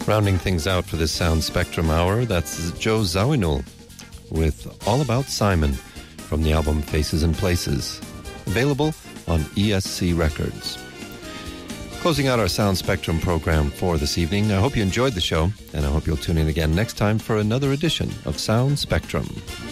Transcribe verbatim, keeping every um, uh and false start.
Rounding things out for this Sound Spectrum hour, that's Joe Zawinul with All About Simon from the album Faces and Places, available on E S C Records. Closing out our Sound Spectrum program for this evening, I hope you enjoyed the show, and I hope you'll tune in again next time for another edition of Sound Spectrum.